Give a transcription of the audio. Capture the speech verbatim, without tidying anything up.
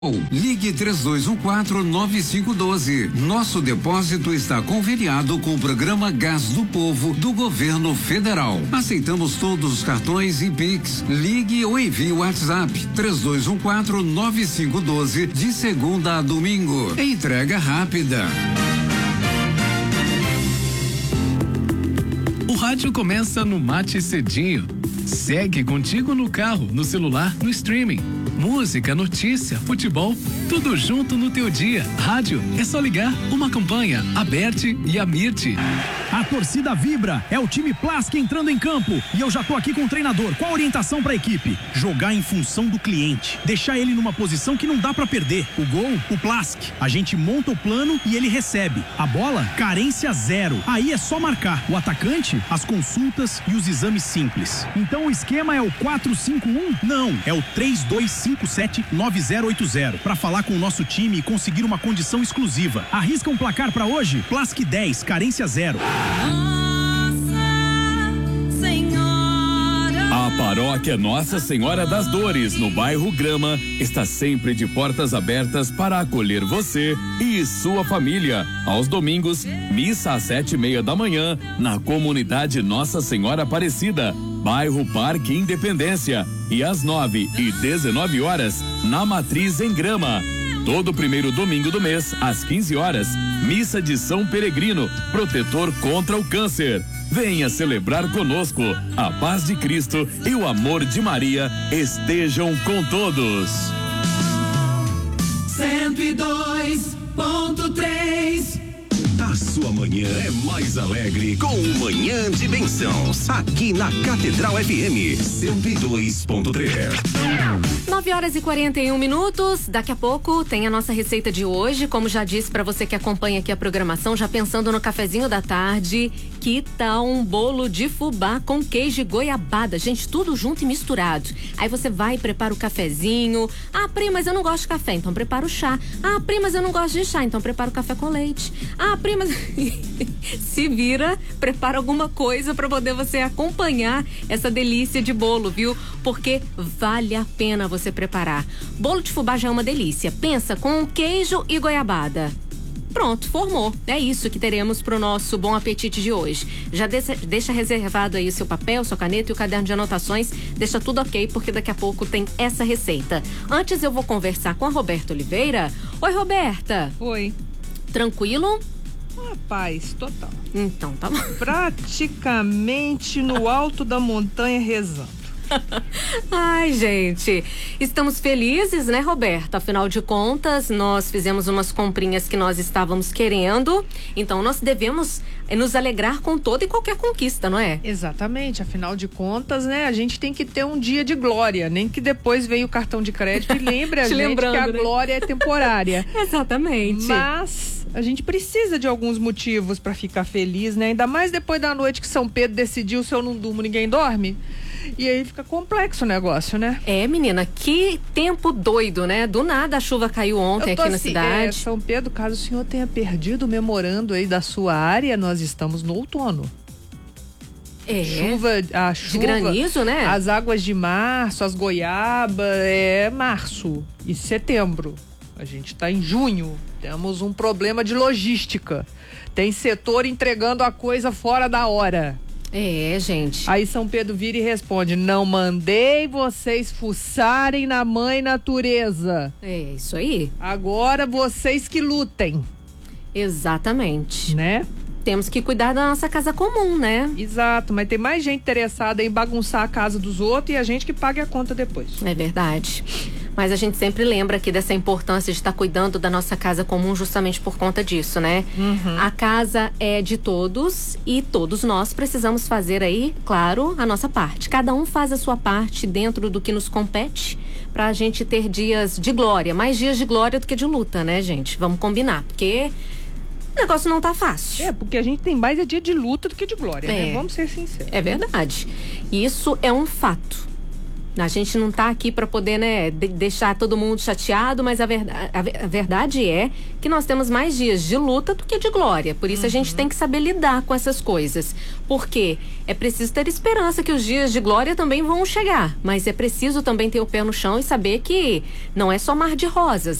Ligue três dois um quatro, nove cinco um dois. Nosso depósito está conveniado com o programa Gás do Povo do Governo Federal. Aceitamos todos os cartões e Pix. Ligue ou envie o WhatsApp três dois um quatro, nove cinco um dois de segunda a domingo. Entrega rápida. O rádio começa no Mate Cedinho. Segue contigo no carro, no celular, no streaming. Música, notícia, futebol, tudo junto no teu dia. Rádio, é só ligar. Uma campanha, Aberte e Amirte. A torcida vibra, é o time Plask entrando em campo e eu já tô aqui com o treinador. Qual a orientação pra equipe? Jogar em função do cliente, deixar ele numa posição que não dá pra perder. O gol, o Plask. A gente monta o plano e ele recebe. A bola, carência zero. Aí é só marcar. O atacante, as consultas e os exames simples. Então o esquema é o quatro cinco um? Não, é o três dois cinco sete nove zero oito zero. Pra falar com o nosso time e conseguir uma condição exclusiva. Arrisca um placar pra hoje? Plask dez, carência zero. A paróquia Nossa Senhora das Dores, no bairro Grama, está sempre de portas abertas para acolher você e sua família. Aos domingos, missa às sete e meia da manhã, na comunidade Nossa Senhora Aparecida, bairro Parque Independência, e às nove e dezenove horas, na Matriz em Grama. Todo primeiro domingo do mês, às quinze horas, missa de São Peregrino, protetor contra o câncer. Venha celebrar conosco. A paz de Cristo e o amor de Maria estejam com todos. cento e dois ponto três. A sua manhã é mais alegre com o Manhã de Bênçãos, aqui na Catedral F M cento e dois ponto três. nove horas e quarenta e um minutos. Daqui a pouco tem a nossa receita de hoje. Como já disse para você que acompanha aqui a programação, já pensando no cafezinho da tarde, que tal um bolo de fubá com queijo e goiabada? Gente, tudo junto e misturado. Aí você vai e prepara o cafezinho. Ah, Pri, mas eu não gosto de café, então prepara o chá. Ah, Pri, mas eu não gosto de chá, então prepara o café com leite. Ah, Pri, mas se vira, prepara alguma coisa para poder você acompanhar essa delícia de bolo, viu? Porque vale a pena você preparar. Bolo de fubá já é uma delícia. Pensa com queijo e goiabada. Pronto, formou. É isso que teremos pro nosso bom apetite de hoje. Já deixa, deixa reservado aí o seu papel, sua caneta e o caderno de anotações. Deixa tudo ok, porque daqui a pouco tem essa receita. Antes eu vou conversar com a Roberta Oliveira. Oi, Roberta. Oi. Tranquilo? Paz total. Então, tá bom. Praticamente no alto da montanha rezando. Ai, gente, estamos felizes, né, Roberta? Afinal de contas, nós fizemos umas comprinhas que nós estávamos querendo, então nós devemos nos alegrar com toda e qualquer conquista, não é? Exatamente, afinal de contas, né, a gente tem que ter um dia de glória, nem que depois veio o cartão de crédito e lembre a gente que a né? glória é temporária. Exatamente. Mas a gente precisa de alguns motivos para ficar feliz, né? Ainda mais depois da noite que São Pedro decidiu, se eu não durmo, ninguém dorme. E aí fica complexo o negócio, né? É, menina, que tempo doido, né? Do nada a chuva caiu ontem aqui assim, na cidade. É, São Pedro, caso o senhor tenha perdido o memorando aí da sua área, nós estamos no outono. É. Chuva, a chuva. De granizo, né? As águas de março, as goiabas, é março e setembro. A gente tá em junho. Temos um problema de logística. Tem setor entregando a coisa fora da hora. É, gente. Aí São Pedro vira e responde: não mandei vocês fuçarem na mãe natureza. É, isso aí. Agora vocês que lutem. Exatamente. Né? Temos que cuidar da nossa casa comum, né? Exato, mas tem mais gente interessada em bagunçar a casa dos outros e a gente que pague a conta depois. É verdade. Mas a gente sempre lembra aqui dessa importância de estar cuidando da nossa casa comum justamente por conta disso, né? Uhum. A casa é de todos e todos nós precisamos fazer aí, claro, a nossa parte. Cada um faz a sua parte dentro do que nos compete pra gente ter dias de glória. Mais dias de glória do que de luta, né, gente? Vamos combinar, porque o negócio não tá fácil. É, porque a gente tem mais é dia de luta do que de glória, é. né? Vamos ser sinceros. É verdade. Isso é um fato. A gente não tá aqui para poder, né, de deixar todo mundo chateado, mas a, verda a, a verdade é que nós temos mais dias de luta do que de glória. Por isso uhum. a gente tem que saber lidar com essas coisas. Porque é preciso ter esperança que os dias de glória também vão chegar. Mas é preciso também ter o pé no chão e saber que não é só mar de rosas.